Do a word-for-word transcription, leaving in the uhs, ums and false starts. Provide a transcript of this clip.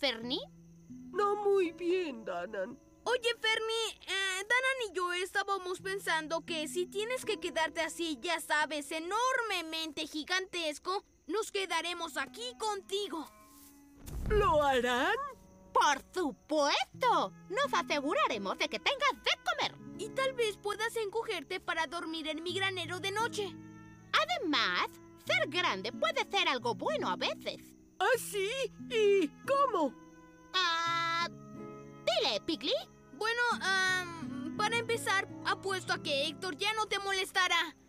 Fernie? No muy bien, Danan. Oye, Fernie, eh, Danan y yo estábamos pensando que si tienes que quedarte así, ya sabes, enormemente gigantesco, nos quedaremos aquí contigo. ¿Lo harán? ¡Por supuesto! Nos aseguraremos de que tengas de comer. Y tal vez puedas encogerte para dormir en mi granero de noche. Además, ser grande puede ser algo bueno a veces. ¿Ah, sí? ¿Y cómo? Ah... Dile, Piggy. Bueno, um, para empezar, apuesto a que Héctor ya no te molestará.